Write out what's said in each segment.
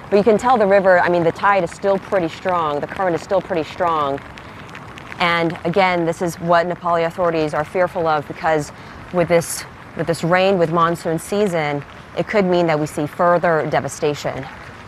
But you can tell the river, I mean, the tide is still pretty strong. The current is still pretty strong. And again, this is what Nepali authorities are fearful of, because with this rain, with monsoon season, it could mean that we see further devastation.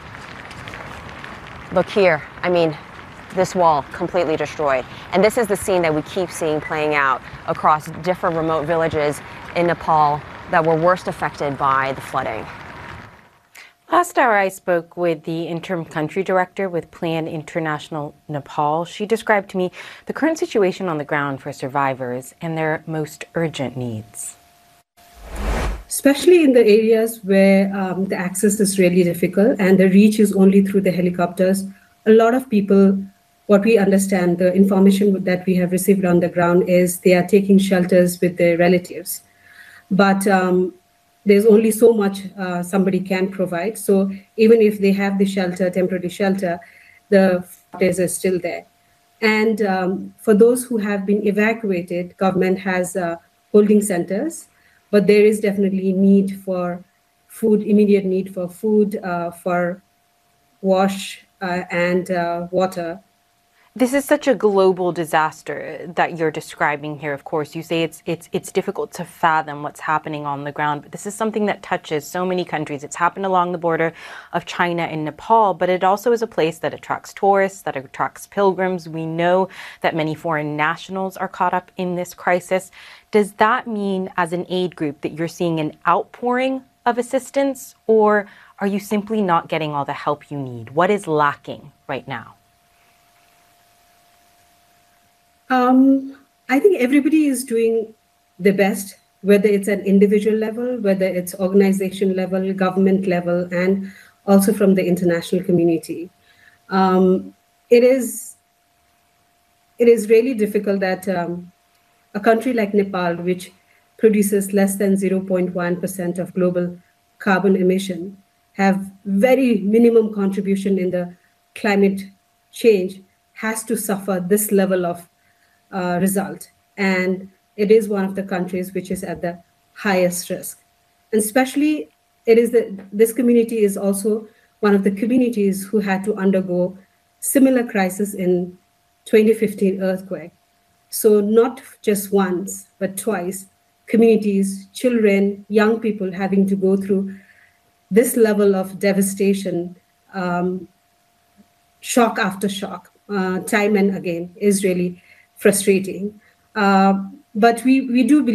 Look here, I mean, this wall completely destroyed. And this is the scene that we keep seeing playing out across different remote villages in Nepal that were worst affected by the flooding. Last hour, I spoke with the interim country director with Plan International Nepal. She described to me the current situation on the ground for survivors and their most urgent needs. Especially in the areas where the access is really difficult and the reach is only through the helicopters, a lot of people, what we understand, the information that we have received on the ground is they are taking shelters with their relatives. But there's only so much somebody can provide. So even if they have the shelter, temporary shelter, the fires are still there. And for those who have been evacuated, government has holding centers, but there is definitely need for food, immediate need for food, for wash and water. This is such a global disaster that you're describing here. Of course, you say it's difficult to fathom what's happening on the ground, but this is something that touches so many countries. It's happened along the border of China and Nepal, but it also is a place that attracts tourists, that attracts pilgrims. We know that many foreign nationals are caught up in this crisis. Does that mean, as an aid group, that you're seeing an outpouring of assistance, or are you simply not getting all the help you need? What is lacking right now? I think everybody is doing the best, whether it's at individual level, whether it's organization level, government level, and also from the international community. It is really difficult that a country like Nepal, which produces less than 0.1% of global carbon emission, have very minimum contribution in the climate change, has to suffer this level of result. And it is one of the countries which is at the highest risk. And especially this community is also one of the communities who had to undergo similar crisis in 2015 earthquake. So not just once, but twice, communities, children, young people having to go through this level of devastation, shock after shock, time and again, is really frustrating. But we do believe